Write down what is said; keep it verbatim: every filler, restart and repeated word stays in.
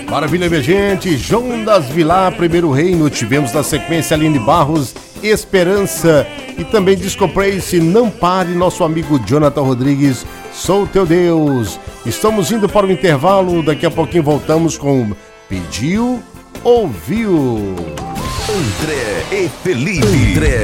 Maravilha, minha gente. João das Vilar, Primeiro Reino. Tivemos na sequência Aline Barros, Esperança. E também Disco Praise, Não Pare, nosso amigo Jonathan Rodrigues, Sou Teu Deus. Estamos indo para o intervalo. Daqui a pouquinho voltamos com Pediu, Ouviu. André e Felipe. André